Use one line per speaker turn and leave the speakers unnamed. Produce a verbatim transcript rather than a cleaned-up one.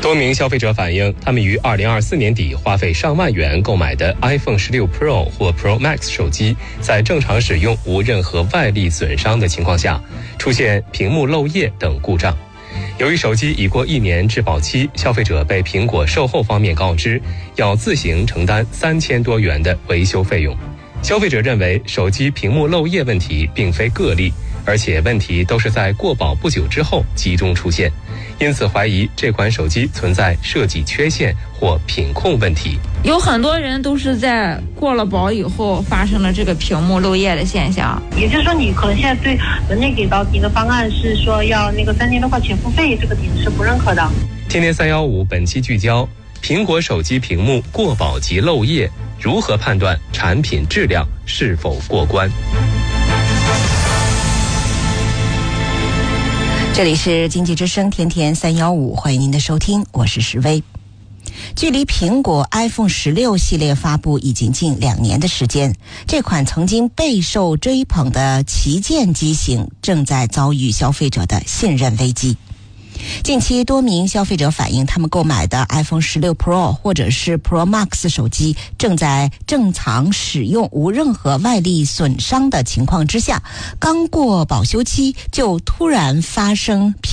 多名消费者反映，他们于二零二四年底花费上万元购买的 iPhone 十六 Pro 或 Pro Max 手机，在正常使用无任何外力损伤的情况下，出现屏幕漏液等故障。由于手机已过一年质保期，消费者被苹果售后方面告知，要自行承担三千多元的维修费用。消费者认为，手机屏幕漏液问题并非个例，而且问题都是在过保不久之后集中出现，因此怀疑这款手机存在设计缺陷或品控问题。
有很多人都是在过了保以后发生了这个屏幕漏液的现象。
也就是说，你可能现在对人家给到你的方案是说要那个三千多块钱付费，这个点是不认可的。
天天三一五本期聚焦：苹果手机屏幕过保及漏液，如何判断产品质量是否过关？
这里是经济之声天天三一五，欢迎您的收听，我是石薇。距离苹果 iPhone 十六系列发布已经近两年的时间，这款曾经备受追捧的旗舰机型正在遭遇消费者的信任危机。近期多名消费者反映，他们购买的 iPhone 十六 Pro 或者是 Pro Max 手机正在正常使用无任何外力损伤的情况之下，刚过保修期就突然发生